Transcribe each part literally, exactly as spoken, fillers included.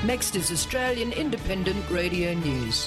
Next is Australian Independent Radio News.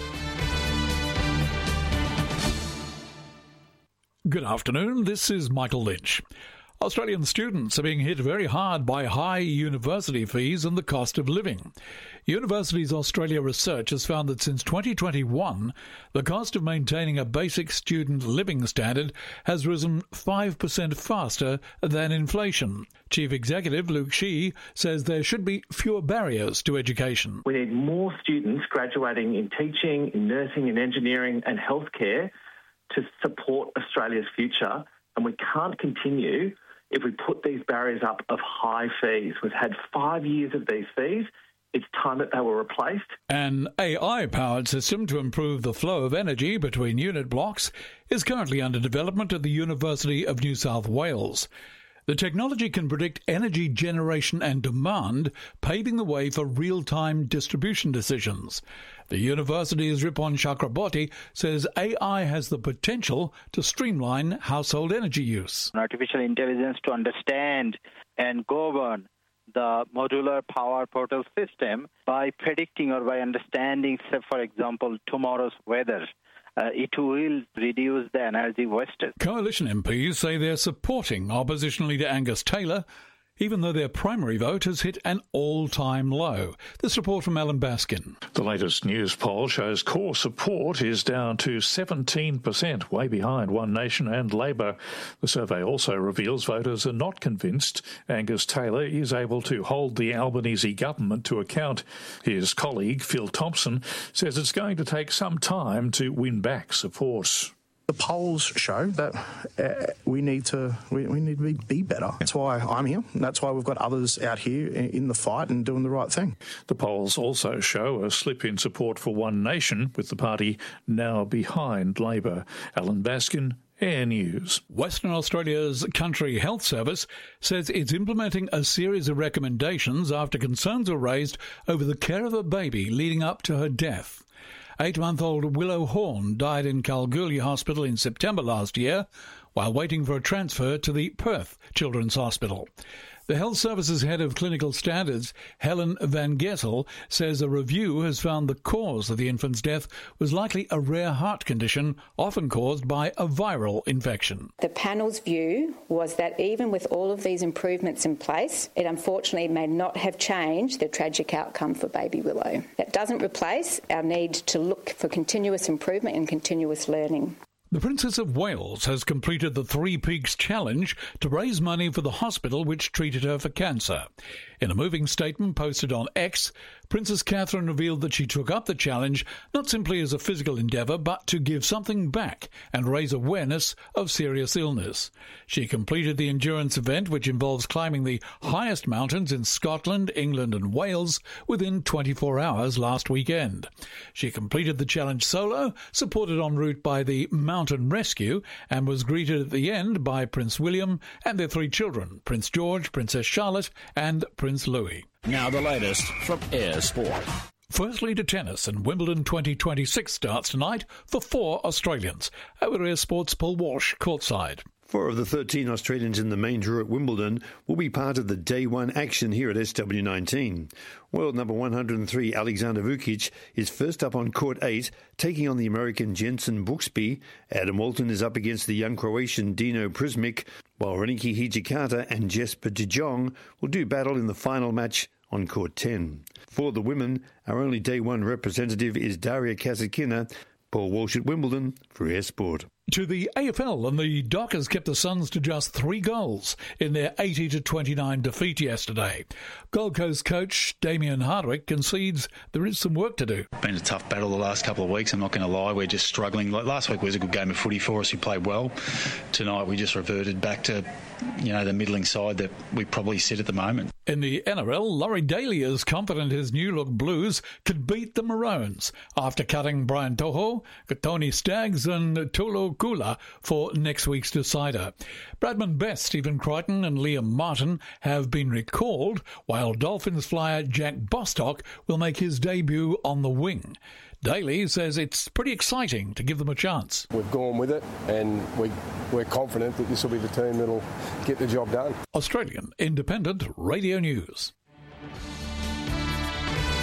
Good afternoon, this is Michael Lynch. Australian students are being hit very hard by high university fees and the cost of living. Universities Australia research has found that since twenty twenty-one, the cost of maintaining a basic student living standard has risen five percent faster than inflation. Chief Executive Luke Shee says there should be fewer barriers to education. We need more students graduating in teaching, in nursing, in engineering and healthcare to support Australia's future, and we can't continue if we put these barriers up of high fees. We've had five years of these fees. It's time that they were replaced. An A I-powered system to improve the flow of energy between unit blocks is currently under development at the University of New South Wales. The technology can predict energy generation and demand, paving the way for real-time distribution decisions. The university's Ripon Chakraborty says A I has the potential to streamline household energy use. Artificial intelligence to understand and govern the modular power portal system by predicting or by understanding, say, for example, tomorrow's weather. Uh, it will reduce the energy wasted. Coalition M Ps say they're supporting opposition leader Angus Taylor, even though their primary vote has hit an all-time low. This report from Alan Baskin. The latest news poll shows core support is down to seventeen percent, way behind One Nation and Labor. The survey also reveals voters are not convinced Angus Taylor is able to hold the Albanese government to account. His colleague, Phil Thompson, says it's going to take some time to win back support. The polls show that uh, we need to we, we need to be, be better. That's why I'm here. That's why we've got others out here in, in the fight and doing the right thing. The polls also show a slip in support for One Nation, with the party now behind Labor. Alan Baskin, Air News. Western Australia's Country Health Service says it's implementing a series of recommendations after concerns were raised over the care of a baby leading up to her death. Eight-month-old Willow Horn died in Kalgoorlie Hospital in September last year while waiting for a transfer to the Perth Children's Hospital. The Health Service's head of clinical standards, Helen Van Gessel, says a review has found the cause of the infant's death was likely a rare heart condition, often caused by a viral infection. The panel's view was that even with all of these improvements in place, it unfortunately may not have changed the tragic outcome for baby Willow. That doesn't replace our need to look for continuous improvement and continuous learning. The Princess of Wales has completed the Three Peaks Challenge to raise money for the hospital which treated her for cancer. In a moving statement posted on X, Princess Catherine revealed that she took up the challenge not simply as a physical endeavour, but to give something back and raise awareness of serious illness. She completed the endurance event, which involves climbing the highest mountains in Scotland, England and Wales, within twenty-four hours last weekend. She completed the challenge solo, supported en route by the Mountain Rescue, and was greeted at the end by Prince William and their three children, Prince George, Princess Charlotte and Prince Louis. Now the latest from Air Sport. Firstly to tennis, and Wimbledon twenty twenty-six starts tonight for four Australians. Over to Air Sports' Paul Walsh, courtside. Four of the thirteen Australians in the main draw at Wimbledon will be part of the day one action here at S W nineteen. World number one hundred three Alexander Vukic is first up on court eight, taking on the American Jensen Brooksby. Adam Walton is up against the young Croatian Dino Prismic, while Reniki Hijikata and Jesper de Jong will do battle in the final match on court ten. For the women, our only day one representative is Daria Kasatkina. Paul Walsh at Wimbledon for Air Sport. To the A F L, and the Dockers kept the Suns to just three goals in their eighty to twenty-nine defeat yesterday. Gold Coast coach Damien Hardwick concedes there is some work to do. Been a tough battle the last couple of weeks, I'm not going to lie. We're just struggling. Like last week was a good game of footy for us. We played well. Tonight we just reverted back to, you know, the middling side that we probably sit at the moment. In the N R L, Laurie Daly is confident his new-look Blues could beat the Maroons after cutting Brian Toho, Tony Staggs and Tulu Kula for next week's decider. Bradman Best, Stephen Crichton and Liam Martin have been recalled, while Dolphins flyer Jack Bostock will make his debut on the wing. Daly says it's pretty exciting to give them a chance. We've gone with it, and we, we're confident that this will be the team that'll get the job done. Australian Independent Radio News.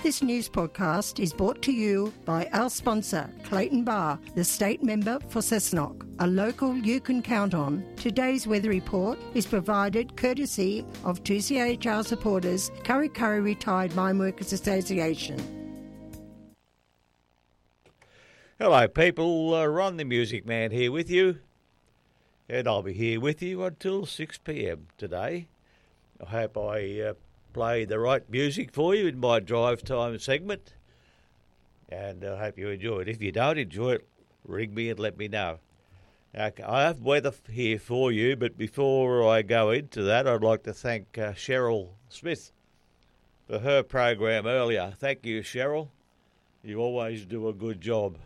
This news podcast is brought to you by our sponsor, Clayton Bar, the state member for Cessnock, a local you can count on. Today's weather report is provided courtesy of two C H R supporters, Kurri Kurri Retired Mine Workers Association. Hello people, uh, Ron the Music Man here with you, and I'll be here with you until six p m today. I hope I uh, play the right music for you in my drive time segment, and I hope you enjoy it. If you don't enjoy it, ring me and let me know. Okay, I have weather here for you, but before I go into that, I'd like to thank uh, Cheryl Smith for her program earlier. Thank you, Cheryl. You always do a good job.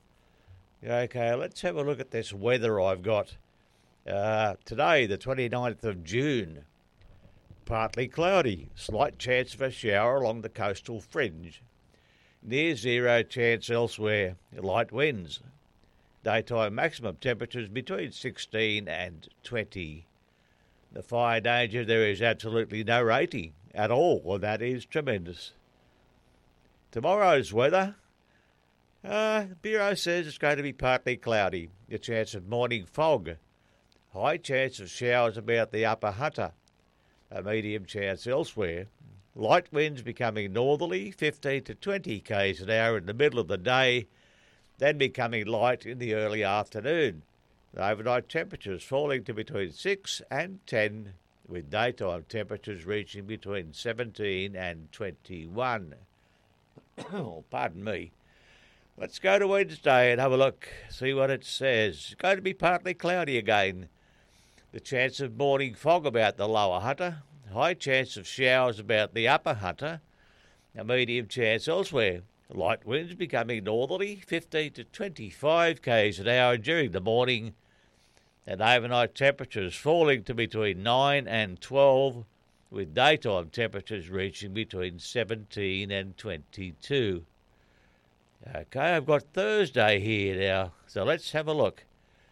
Okay, let's have a look at this weather I've got. Uh, today, the twenty-ninth of June, partly cloudy, slight chance of a shower along the coastal fringe. Near zero chance elsewhere, light winds. Daytime maximum temperatures between sixteen and twenty. The fire danger, there is absolutely no rating at all, well, that is tremendous. Tomorrow's weather, uh, the Bureau says it's going to be partly cloudy, a chance of morning fog. High chance of showers about the Upper Hunter. A medium chance elsewhere. Light winds becoming northerly, fifteen to twenty k's an hour in the middle of the day, then becoming light in the early afternoon. The overnight temperatures falling to between six and ten, with daytime temperatures reaching between seventeen and twenty-one. Oh, pardon me. Let's go to Wednesday and have a look, see what it says. It's going to be partly cloudy again. The chance of morning fog about the Lower Hunter. High chance of showers about the Upper Hunter. A medium chance elsewhere. Light winds becoming northerly, fifteen to twenty-five k's an hour during the morning. And overnight temperatures falling to between nine and twelve, with daytime temperatures reaching between seventeen and twenty-two. Okay, I've got Thursday here now, so let's have a look.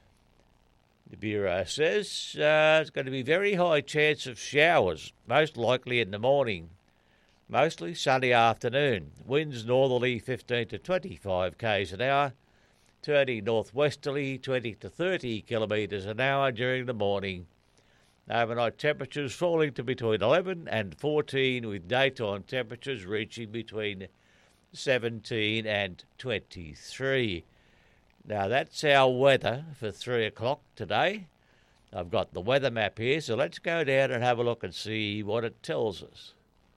The Bureau says uh, it's going to be very high chance of showers, most likely in the morning. Mostly sunny afternoon. Winds northerly fifteen to twenty-five k's an hour, turning northwesterly twenty to thirty kilometres an hour during the morning. Overnight temperatures falling to between eleven and fourteen, with daytime temperatures reaching between seventeen and twenty-three. Now, that's our weather for three o'clock today. I've got the weather map here, so let's go down and have a look and see what it tells us.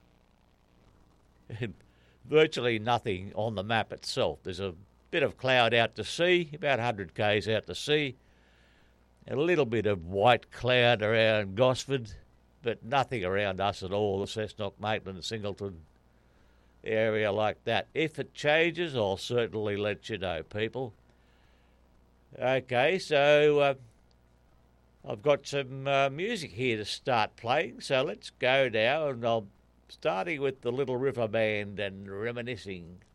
Virtually nothing on the map itself. There's a bit of cloud out to sea, about one hundred k's out to sea. A little bit of white cloud around Gosford, but nothing around us at all, the Cessnock, Maitland, Singleton area like that. If it changes, I'll certainly let you know, people. Okay, so uh, I've got some uh, music here to start playing, so let's go now, and I'm starting with the Little River Band and Reminiscing.